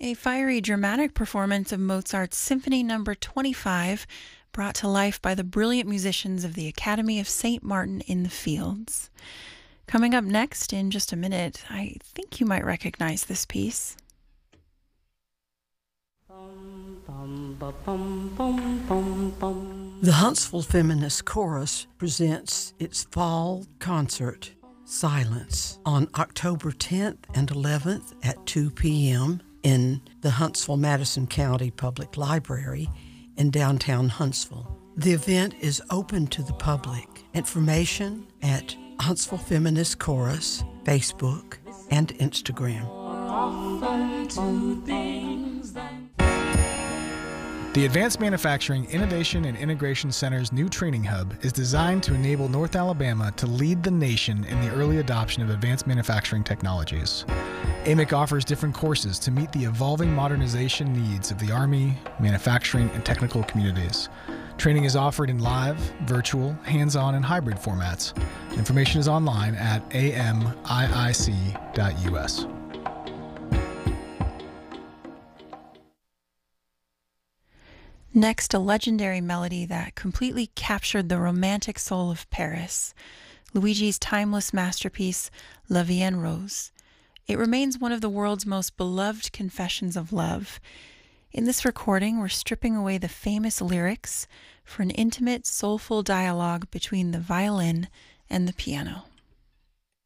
A fiery dramatic performance of Mozart's Symphony No. 25, brought to life by the brilliant musicians of the Academy of St. Martin in the Fields. Coming up next in just a minute, I think you might recognize this piece. The Huntsville Feminist Chorus presents its fall concert, Silence, on October 10th and 11th at 2 p.m. in the Huntsville-Madison County Public Library in downtown Huntsville. The event is open to the public. Information at Huntsville Feminist Chorus, Facebook, and Instagram. The Advanced Manufacturing Innovation and Integration Center's new training hub is designed to enable North Alabama to lead the nation in the early adoption of advanced manufacturing technologies. AMIC offers different courses to meet the evolving modernization needs of the Army, manufacturing, and technical communities. Training is offered in live, virtual, hands-on, and hybrid formats. Information is online at amiic.us. Next, a legendary melody that completely captured the romantic soul of Paris, Luigi's timeless masterpiece, La Vie en Rose. It remains one of the world's most beloved confessions of love. In this recording, we're stripping away the famous lyrics for an intimate, soulful dialogue between the violin and the piano.